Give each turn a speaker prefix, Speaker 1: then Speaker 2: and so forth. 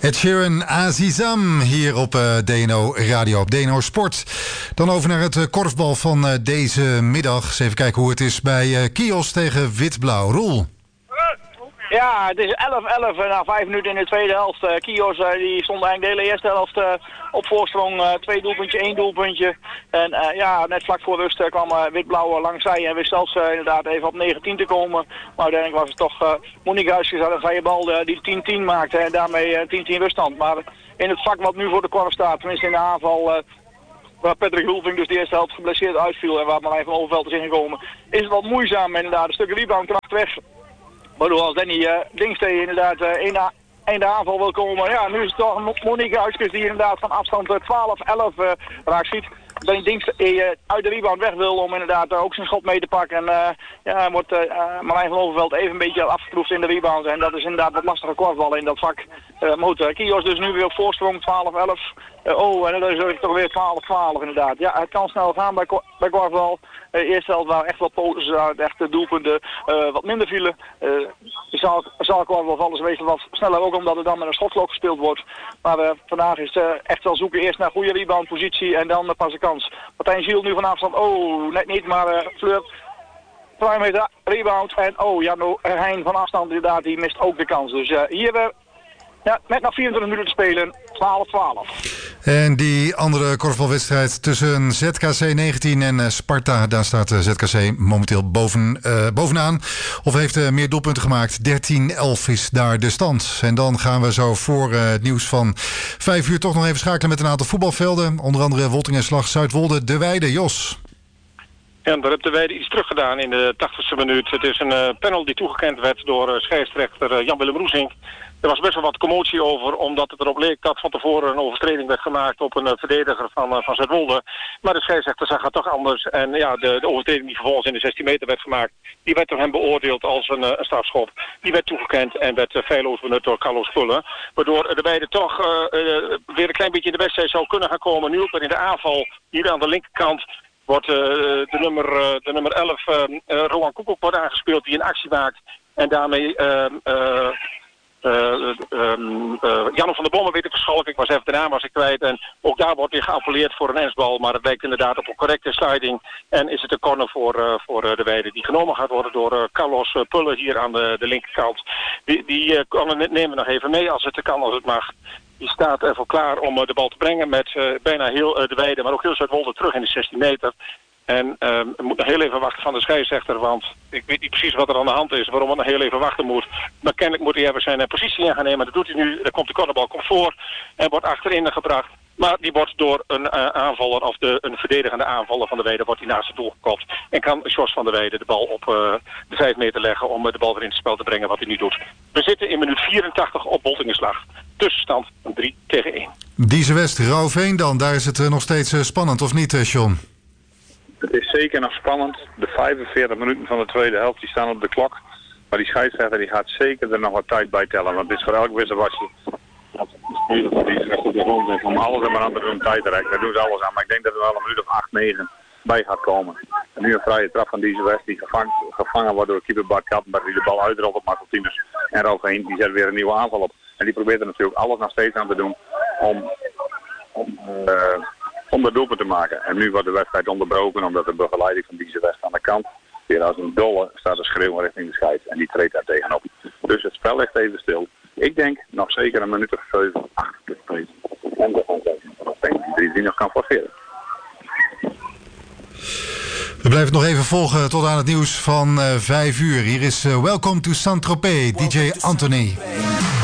Speaker 1: Ed Sheeran, Azizam, hier op DNO Radio, op DNO Sport. Dan over naar het korfbal van deze middag. Eens even kijken hoe het is bij Kios tegen Wit-Blauw. Roel.
Speaker 2: Ja, het is 11-11 na 5 minuten in de tweede helft. Kios die stond eigenlijk de hele eerste helft op voorsprong. 2 doelpuntje, 1 doelpuntje. En net vlak voor rust kwam Wit-Blauw langzij en wist zelfs inderdaad even op 19 te komen. Maar uiteindelijk was het toch Monique Huisjes had een vrije bal die 10-10 maakte en daarmee 10-10 ruststand. Maar in het vak wat nu voor de korf staat, tenminste in de aanval... waar Patrick Hulving dus de eerste helft geblesseerd uitviel en waar Marijn van Overveld is ingekomen, is het wat moeizaam inderdaad. Een stuk reboundkracht weg. Waardoor als Danny Dingstee inderdaad in de aanval wil komen. Ja, nu is het toch Monique Huiskes die inderdaad van afstand 12-11 raak ziet. Danny Dingstee uit de rebound weg wil om inderdaad ook zijn schot mee te pakken. En wordt Marijn van Overveld even een beetje afgetroefd in de rebound. En dat is inderdaad wat lastige korfballen in dat vak. Kios dus nu weer op voorsprong 12-11. En dan is het toch weer 12-12 inderdaad. Ja, het kan snel gaan bij korfbal. Eerste helft waren echt wat poses uit, echte doelpunten wat minder vielen. Zal korfbal vallen ze meestal wat sneller, ook omdat het dan met een schotklok gespeeld wordt. Maar vandaag is het echt wel zoeken eerst naar goede reboundpositie en dan pas de kans. Martijn Giel nu van afstand, net niet, maar Fleur Prime heeft rebound. En Jan Heijn van afstand inderdaad, die mist ook de kans. Dus hier met nog 24 minuten te spelen, 12-12.
Speaker 1: En die andere korfbalwedstrijd tussen ZKC 19 en Sparta, daar staat ZKC momenteel bovenaan. Of heeft meer doelpunten gemaakt. 13-11 is daar de stand. En dan gaan we zo voor het nieuws van 5 uur toch nog even schakelen met een aantal voetbalvelden. Onder andere Woltingenslag, Zuidwolde, De Weide, Jos.
Speaker 3: Ja, daar heeft De Weide iets teruggedaan in de 80ste minuut. Het is een panel die toegekend werd door scheidsrechter Jan-Willem Roesink. Er was best wel wat commotie over, omdat het erop leek dat van tevoren een overtreding werd gemaakt op een verdediger van Zuidwolde. Maar de scheidsrechter zag het toch anders. En ja, de overtreding die vervolgens in de 16 meter werd gemaakt, die werd door hem beoordeeld als een strafschop. Die werd toegekend en werd feilloos benut door Carlos Pullen. Waardoor De Weide toch weer een klein beetje in de wedstrijd zou kunnen gaan komen. Nu ook weer in de aanval, hier aan de linkerkant, wordt de nummer 11 Roland Koekoek wordt aangespeeld, die een actie maakt. En daarmee Jan van der Bommen weet ik verschalken. Ik was even de naam was ik kwijt. En ook daar wordt weer geappelleerd voor een ensbal. Maar het lijkt inderdaad op een correcte sliding. En is het een corner voor De Weide. Die genomen gaat worden door Carlos Pullen hier aan de linkerkant. Die nemen we nog even mee als het kan, als het mag. Die staat ervoor klaar om de bal te brengen met bijna heel De Weide. Maar ook heel Zuidwolde terug in de 16 meter. En we moeten nog heel even wachten van de scheidsrechter, want ik weet niet precies wat er aan de hand is, waarom we nog heel even wachten moet. Maar kennelijk moet hij even zijn positie in gaan nemen. Dat doet hij nu. Dan komt de cornerbal voor en wordt achterin gebracht. Maar die wordt door een aanvaller, of een verdedigende aanvaller van De Weide, wordt hij naast het doel gekopt. En kan Jos van der Weide de bal op de 5 meter leggen om de bal weer in het spel te brengen, wat hij nu doet. We zitten in minuut 84 op Woltingenslag. Tussenstand 3-1.
Speaker 1: Diese West, Rauwveen dan, daar is het nog steeds spannend, of niet, John?
Speaker 4: Het is zeker nog spannend. De 45 minuten van de tweede helft die staan op de klok. Maar die scheidsrechter die gaat zeker er nog wat tijd bij tellen. Want het is voor elk wissel was je... Die is echt op de grond is om alles en maar aan te doen tijd te rekken. Daar doen ze alles aan. Maar ik denk dat er wel een minuut of 8, 9 bij gaat komen. En nu een vrije trap van deze West die gevangen wordt door keeper Bart Kattenberg. Die de bal uitrolt op Marceltinus. En Rauwveen die zet weer een nieuwe aanval op. En die probeert er natuurlijk alles nog steeds aan te doen om de doelpunt te maken. En nu wordt de wedstrijd onderbroken omdat de begeleiding van deze West aan de kant weer als een dolle staat te schreeuwen richting de scheids. En die treedt daar tegenop. Dus het spel ligt even stil. Ik denk nog zeker een minuut of 7, 8 te spelen. En dan denk die nog kan forceren.
Speaker 1: We blijven het nog even volgen tot aan het nieuws van 5 uur. Hier is Welcome to Saint-Tropez, DJ Anthony.